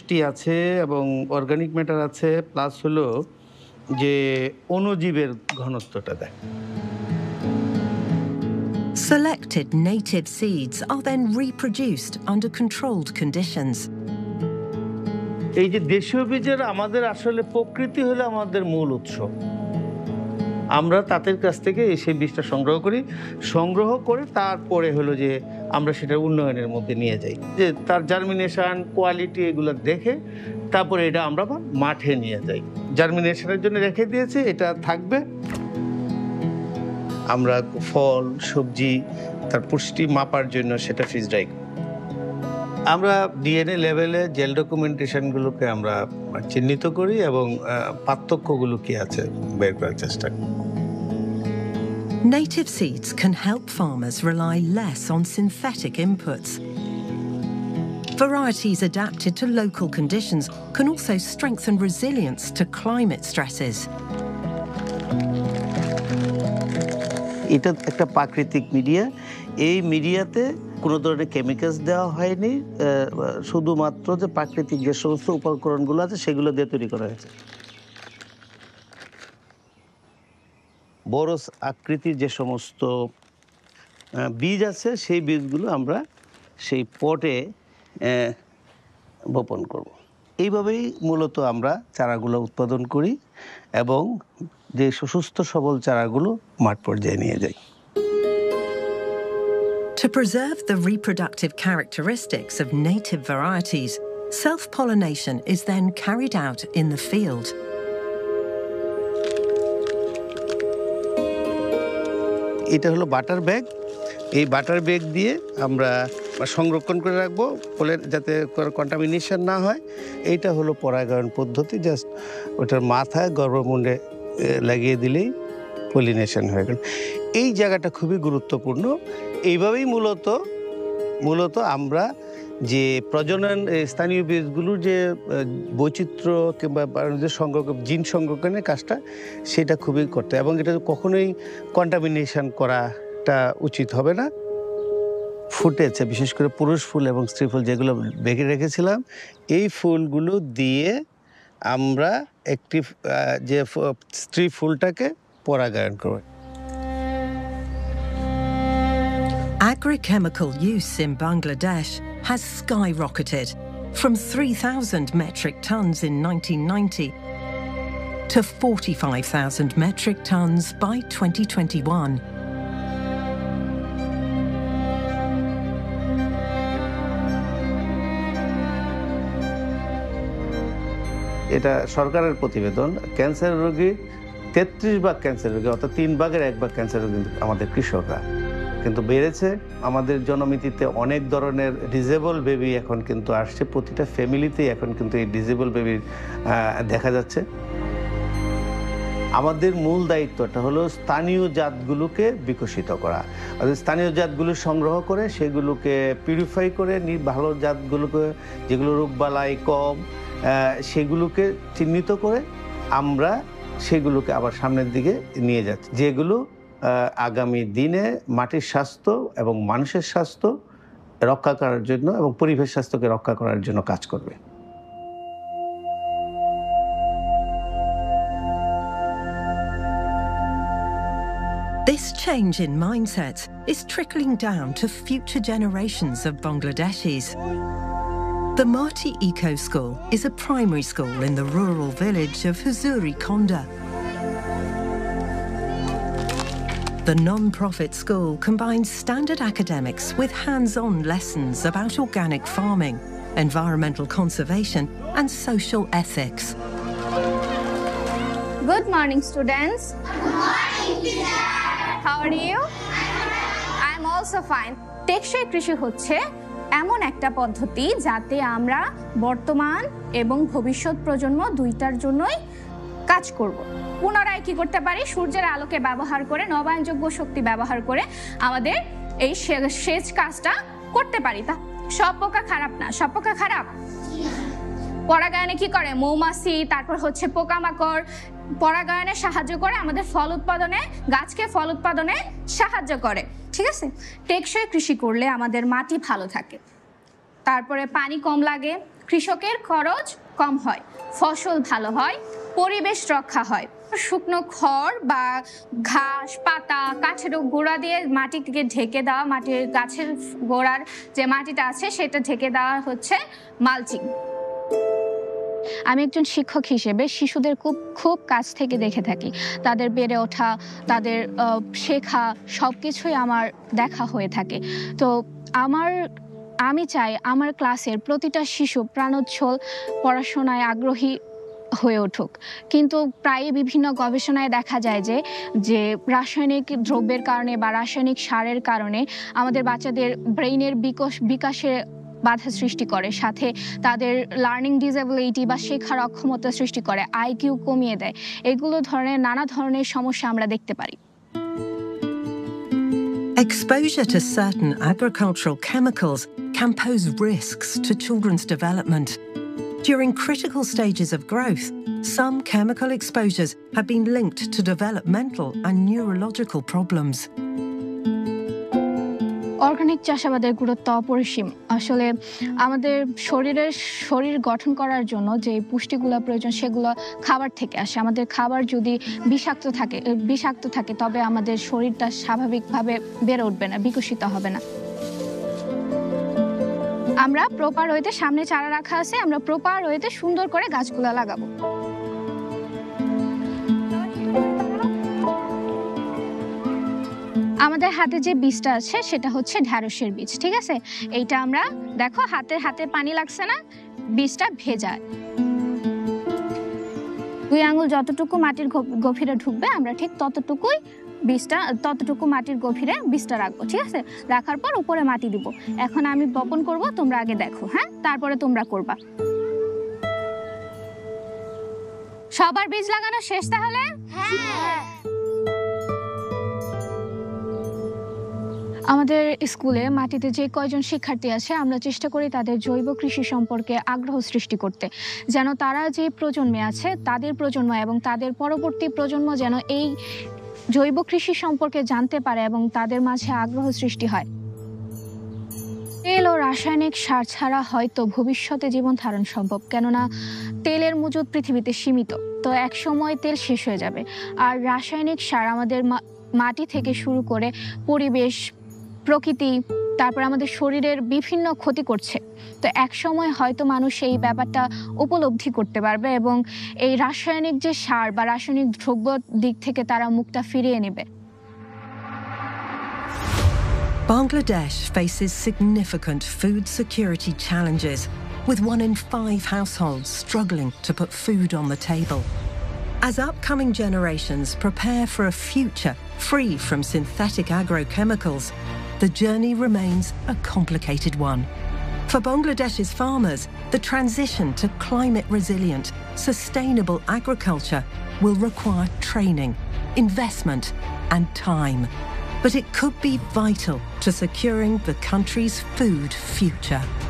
পুষ্টি আছে এবং অর্গানিক ম্যাটার আছে, প্লাস হলো যে অণুজীবের ঘনত্বটা দেয়। Selected native seeds are then reproduced under controlled conditions. এই যে দেশীয় বীজের আমাদের আসলে প্রকৃতি হলো আমাদের মূল উৎস। আমরা তাদের কাছ থেকে সেই বীজটা সংগ্রহ করে তারপরে হলো যে আমরা সেটা উন্নয়নের মধ্যে নিয়ে যাই, যে তার জার্মিনেশন কোয়ালিটি এগুলো দেখে তারপরে এটা আমরা মাঠে নিয়ে যাই, জার্মিনেশনের জন্য রেখে দিয়েছে, এটা থাকবে। আমরা ফল সবজি তার পুষ্টি মাপার জন্য সেটা ফ্রিজ ড্রাই। আমরা ডিএনএ লেভেলে জেল ডকুমেন্টেশনগুলোকে আমরা চিহ্নিত করি এবং পার্থক্যগুলো কি আছে বের করার চেষ্টা করি। Native seeds can help farmers rely less on synthetic inputs. Varieties adapted to local conditions can also strengthen resilience to climate stresses. এটা একটা প্রাকৃতিক মিডিয়া, এই মিডিয়াতে কোনো ধরনের কেমিক্যালস দেওয়া হয়নি, শুধুমাত্র যে প্রাকৃতিক যে সমস্ত উপকরণগুলো আছে সেগুলো দিয়ে তৈরি করা হয়েছে। বড় আকৃতির যে সমস্ত বীজ আছে সেই বীজগুলো আমরা সেই পটে বপন করব। এইভাবেই মূলত আমরা চারাগুলো উৎপাদন করি এবং যে সুস্থ সবল চারাগুলো মাঠ পর্যায়ে নিয়ে যাই। To preserve the reproductive characteristics of native varieties, self-pollination is then carried out in the field. এটা হলো বাটার ব্যাগ, এই বাটার ব্যাগ দিয়ে আমরা সংরক্ষণ করে রাখবো ফলের যাতে কন্টামিনেশন না হয়। এইটা হলো পরাগায়ন পদ্ধতি, জাস্ট ওটার মাথায় গর্ভমুণ্ডে লাগিয়ে দিলেই পলিনেশন হয়ে গেল। এই জায়গাটা খুবই গুরুত্বপূর্ণ। এইভাবেই মূলত আমরা যে প্রজনন স্থানীয় বীজগুলোর যে বৈচিত্র্য কিংবা জিন সংরক্ষণের কাজটা সেটা খুবই করতে, এবং এটা কখনোই কন্টামিনেশন করাটা উচিত হবে না। ফুটেছে বিশেষ করে পুরুষ ফুল এবং স্ত্রী ফুল যেগুলো বেঁকে রেখেছিলাম, এই ফুলগুলো দিয়ে আমরা একটি যে স্ত্রী ফুলটাকে পরাগায়ন করব। Agrochemical use in Bangladesh has skyrocketed from 3,000 metric tons in 1990 to 45,000 metric tons by 2021. এটা সরকারের প্রতিবেদন। ক্যান্সার রোগী 33 ভাগ ক্যান্সার রোগী, অর্থাৎ 3 ভাগের 1 ভাগ ক্যান্সার রোগী আমাদের কৃষকরা কিন্তু বেড়েছে। আমাদের জনমিতিতে অনেক ধরনের ডিজেবল বেবি এখন কিন্তু আসছে, প্রতিটা ফ্যামিলিতেই এখন কিন্তু এই ডিজেবল বেবি দেখা যাচ্ছে। আমাদের মূল দায়িত্বটা হলো স্থানীয় জাতগুলোকে বিকশিত করা, অর্থাৎ স্থানীয় জাতগুলো সংগ্রহ করে সেগুলোকে পিউরিফাই করে ভালো জাতগুলোকে যেগুলো রোগবালাই কম সেগুলোকে চিহ্নিত করে আমরা সেগুলোকে আবার সামনের দিকে নিয়ে যাচ্ছি, যেগুলো আগামী দিনে মাটির স্বাস্থ্য এবং মানুষের স্বাস্থ্য রক্ষা করার জন্য এবং পরিবেশ স্বাস্থ্যকে রক্ষা করার জন্য কাজ করবে। This change in mindset is trickling down to future generations of Bangladeshis. The Marti Eco School is a primary school in the rural village of Huzuri Konda. The non-profit school combines standard academics with hands-on lessons about organic farming, environmental conservation and social ethics. Good morning, students. Good morning, teacher. How are you? I'm also fine. টেকসই কৃষি হচ্ছে এমন একটা পদ্ধতি যাতে আমরা বর্তমান এবং ভবিষ্যৎ প্রজন্ম দুইটার জন্যই কাজ করব। পুনরায় কি করতে পারি? সূর্যের আলোকে ব্যবহার করে, নবায়নযোগ্য শক্তি ব্যবহার করে আমাদের এই সেচ কাজটা করতে পারি। তা সব পোকা খারাপ না। সব পোকা খারাপ? পরাগায়নে কি করে? মৌমাছি, তারপর হচ্ছে পোকামাকড় পরাগায়নে সাহায্য করে, আমাদের ফল উৎপাদনে, গাছকে ফল উৎপাদনে সাহায্য করে। ঠিক আছে? টেকসই কৃষি করলে আমাদের মাটি ভালো থাকে, তারপরে পানি কম লাগে, কৃষকের খরচ কম হয়, ফসল ভালো হয়, পরিবেশ রক্ষা হয়। শুকনো খড় বা ঘাস, পাতা, কাঠের গোড়া দিয়ে মাটিকে ঢেকে দেওয়া, মাটির গাছের গোড়ার যে মাটিটা আছে সেটা ঢেকে দেওয়া হচ্ছে মালচিং। আমি একজন শিক্ষক হিসেবে শিশুদের খুব কাছ থেকে দেখে থাকি। তাদের বেড়ে ওঠা, তাদের শেখা সবকিছুই আমার দেখা হয়ে থাকে। তো আমি চাই আমার ক্লাসের প্রতিটা শিশু প্রাণোচ্ছল, পড়াশোনায় আগ্রহী হয়ে উঠুক। কিন্তু প্রায়ই বিভিন্ন গবেষণায় দেখা যায় যে রাসায়নিক দ্রব্যের কারণে বা রাসায়নিক সারের কারণে আমাদের বাচ্চাদের ব্রেইনের বিকাশে বাধা সৃষ্টি করে, সাথে তাদের লার্নিং ডিসএবিলিটি বা শেখার অক্ষমতা সৃষ্টি করে, আইকিউ কমিয়ে দেয়। এগুলো ধরনের নানা ধরনের সমস্যা আমরা দেখতে পারি। Exposure to certain agricultural chemicals can pose risks to children's development. During critical stages of growth, some chemical exposures have been linked to developmental and neurological problems. Organic চাষাবাদের গুরুত্ব অপরিসীম। আসলে আমাদের শরীর গঠন করার জন্য যে পুষ্টিগুলো প্রয়োজন সেগুলো খাবার থেকে আসে। আমাদের খাবার যদি বিষাক্ত থাকে তবে আমাদের শরীরটা স্বাভাবিকভাবে বেড়ে উঠবে না, বিকশিত হবে না। আমরা প্রপার ওয়েতে, সামনে চারা রাখা আছে, আমরা প্রপার ওয়েতে সুন্দর করে গাছগুলো লাগাবো। আমাদের হাতে যে বীজটা আছে সেটা হচ্ছে ঢ্যাঁড়সের বীজ, ঠিক আছে? এইটা আমরা দেখো হাতে পানি লাগছে না, বীজটা ভেজা। 2 আঙ্গুল যতটুকু মাটির গভীরে ঢুকবে আমরা ঠিক ততটুকু মাটির গভীরে বীজটা রাখবো, ঠিক আছে? রাখার পর উপরে মাটি দিব। এখন আমি বপন করব, তোমরা আগে দেখো, হ্যাঁ? তারপরে তোমরা করবা। সবার বীজ লাগানো শেষ তাহলে? হ্যাঁ। আমাদের স্কুলে মাটিতে যে কয়জন শিক্ষার্থী আছে আমরা চেষ্টা করি তাদের জৈব কৃষি সম্পর্কে আগ্রহ সৃষ্টি করতে, যেন তারা যে প্রজন্মে আছে তাদের প্রজন্ম এবং তাদের পরবর্তী প্রজন্ম যেন এই জৈব কৃষি সম্পর্কে জানতে পারে এবং তাদের মাঝে আগ্রহ সৃষ্টি হয়। তেল ও রাসায়নিক সার ছাড়া হয়তো ভবিষ্যতে জীবন ধারণ সম্ভব, কেননা তেলের মজুদ পৃথিবীতে সীমিত। তো এক সময় তেল শেষ হয়ে যাবে। আর রাসায়নিক সার আমাদের মাটি থেকে শুরু করে পরিবেশ, প্রকৃতি, তারপর আমাদের শরীরের বিভিন্ন ক্ষতি করছে। তো এক সময় হয়তো মানুষ এই ব্যাপারটা উপলব্ধি করতে পারবে এবং এই রাসায়নিক যে সার বা রাসায়নিক দ্রব্য দিক থেকে তারা মুখটা ফিরিয়ে নেবে। Bangladesh faces significant food security challenges, with 1 in 5 households struggling to put food on the table. As upcoming generations prepare for a future free from synthetic agrochemicals, the journey remains a complicated one. For Bangladesh's farmers, the transition to climate-resilient, sustainable agriculture will require training, investment, and time. But it could be vital to securing the country's food future.